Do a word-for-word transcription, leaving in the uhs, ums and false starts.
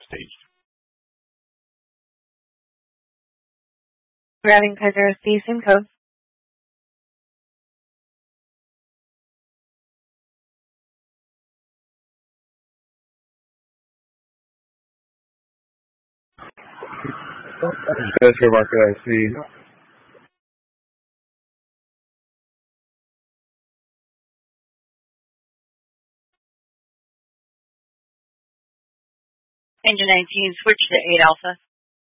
stage. Grabbing Kaiser C SIM code. That's your market I C. Engine nineteen, switch to eight Alpha.